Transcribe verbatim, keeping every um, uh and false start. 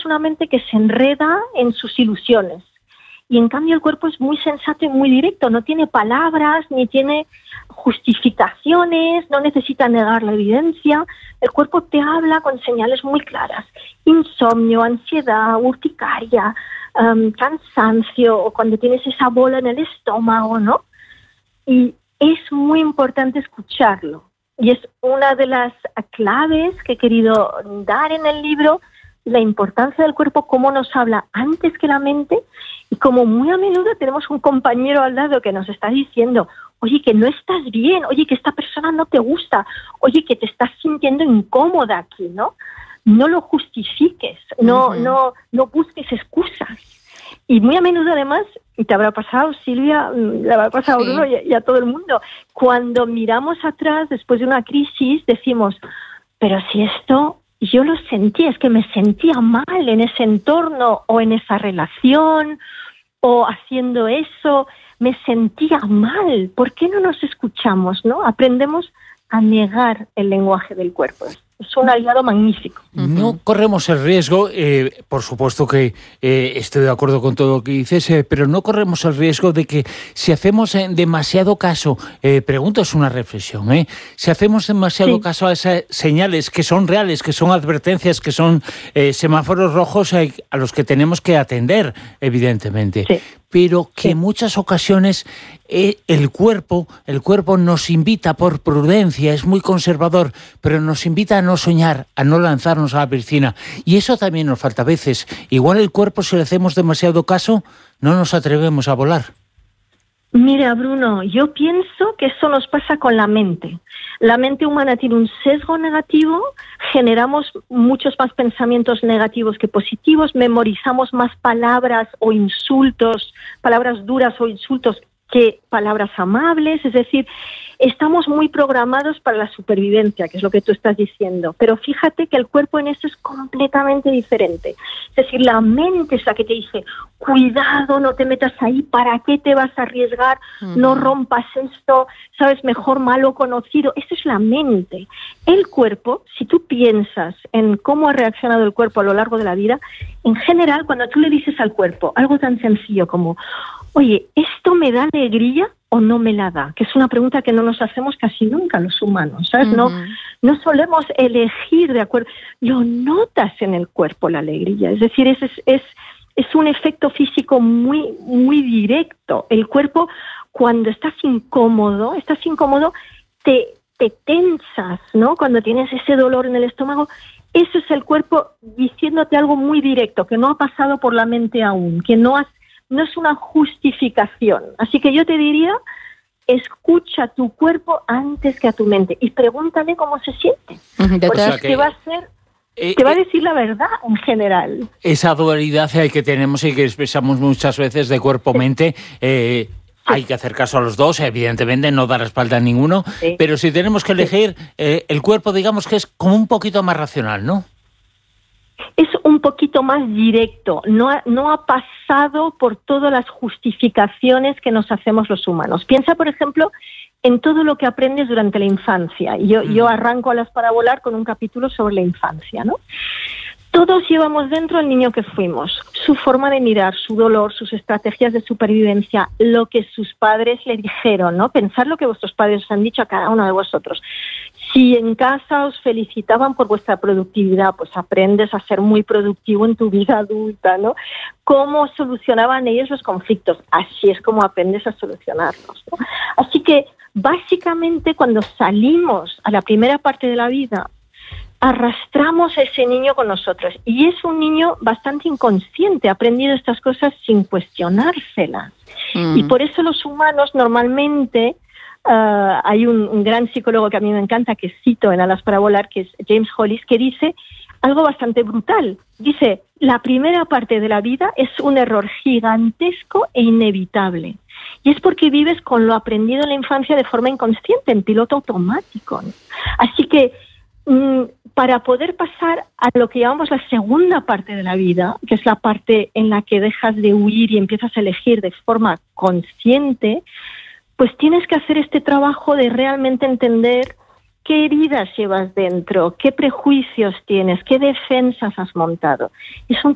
una mente que se enreda en sus ilusiones. Y en cambio el cuerpo es muy sensato y muy directo, no tiene palabras, ni tiene justificaciones, no necesita negar la evidencia. El cuerpo te habla con señales muy claras. Insomnio, ansiedad, urticaria, um, cansancio, o cuando tienes esa bola en el estómago, ¿no? Y es muy importante escucharlo. Y es una de las claves que he querido dar en el libro, la importancia del cuerpo, cómo nos habla antes que la mente, y como muy a menudo tenemos un compañero al lado que nos está diciendo, oye, que no estás bien, oye, que esta persona no te gusta, oye, que te estás sintiendo incómoda aquí, ¿no? No lo justifiques, no, uh-huh. no, no busques excusas. Y muy a menudo, además, y te habrá pasado, Silvia, le habrá pasado sí. a Bruno y, y a todo el mundo, cuando miramos atrás después de una crisis, decimos, pero si esto yo lo sentía, es que me sentía mal en ese entorno o en esa relación o haciendo eso, me sentía mal. ¿Por qué no nos escuchamos, no? Aprendemos a negar el lenguaje del cuerpo. Es un aliado magnífico. No corremos el riesgo, eh, por supuesto que eh, estoy de acuerdo con todo lo que dices, eh, pero no corremos el riesgo de que si hacemos eh, demasiado caso, eh, pregunto, es una reflexión, eh, si hacemos demasiado sí. caso a esas señales que son reales, que son advertencias, que son eh, semáforos rojos eh, a los que tenemos que atender, evidentemente. Sí. Pero que sí. en muchas ocasiones eh, el cuerpo, el cuerpo nos invita por prudencia, es muy conservador, pero nos invita a no soñar, a no lanzarnos a la piscina. Y eso también nos falta a veces. Igual el cuerpo, si le hacemos demasiado caso, no nos atrevemos a volar. Mira, Bruno, yo pienso que eso nos pasa con la mente. La mente humana tiene un sesgo negativo, generamos muchos más pensamientos negativos que positivos, memorizamos más palabras o insultos, palabras duras o insultos que palabras amables, es decir, estamos muy programados para la supervivencia, que es lo que tú estás diciendo, pero fíjate que el cuerpo en eso es completamente diferente. Es decir, la mente es la que te dice, cuidado, no te metas ahí, ¿para qué te vas a arriesgar? Uh-huh. No rompas esto, sabes, mejor malo conocido. Eso es la mente. El cuerpo, si tú piensas en cómo ha reaccionado el cuerpo a lo largo de la vida, en general, cuando tú le dices al cuerpo algo tan sencillo como, oye, ¿esto me da alegría o no me la da? Que es una pregunta que no nos hacemos casi nunca los humanos, ¿sabes? Uh-huh. No, no solemos elegir de acuerdo. Lo notas en el cuerpo, la alegría. Es decir, es, es, es un efecto físico muy, muy directo. El cuerpo, cuando estás incómodo, estás incómodo, te, te tensas, ¿no? Cuando tienes ese dolor en el estómago, eso es el cuerpo diciéndote algo muy directo, que no ha pasado por la mente aún, que no has no es una justificación. Así que yo te diría, escucha a tu cuerpo antes que a tu mente y pregúntale cómo se siente. Porque o sea que, te va a ser, eh, te va a decir la verdad en general. Esa dualidad que tenemos y que expresamos muchas veces de cuerpo-mente, eh, sí. hay que hacer caso a los dos, evidentemente, no dar la espalda a ninguno, sí. pero si tenemos que elegir, eh, el cuerpo digamos que es como un poquito más racional, ¿no? Es un poquito más directo, no ha, no ha pasado por todas las justificaciones que nos hacemos los humanos. Piensa, por ejemplo, en todo lo que aprendes durante la infancia. Yo, mm. yo arranco Alas para volar con un capítulo sobre la infancia, ¿no? Todos llevamos dentro al niño que fuimos, su forma de mirar, su dolor, sus estrategias de supervivencia, lo que sus padres le dijeron, ¿no? Pensar lo que vuestros padres os han dicho a cada uno de vosotros. Si en casa os felicitaban por vuestra productividad, pues aprendes a ser muy productivo en tu vida adulta, ¿no? ¿Cómo solucionaban ellos los conflictos? Así es como aprendes a solucionarlos, ¿no? Así que, básicamente, cuando salimos a la primera parte de la vida, arrastramos a ese niño con nosotros. Y es un niño bastante inconsciente, ha aprendido estas cosas sin cuestionárselas. Mm. Y por eso los humanos normalmente... Uh, hay un, un gran psicólogo que a mí me encanta, que cito en Alas para volar, que es James Hollis, que dice algo bastante brutal. Dice, la primera parte de la vida es un error gigantesco e inevitable. Y es porque vives con lo aprendido en la infancia de forma inconsciente, en piloto automático, ¿no? Así que mm, para poder pasar a lo que llamamos la segunda parte de la vida, que es la parte en la que dejas de huir y empiezas a elegir de forma consciente, pues tienes que hacer este trabajo de realmente entender qué heridas llevas dentro, qué prejuicios tienes, qué defensas has montado. Es un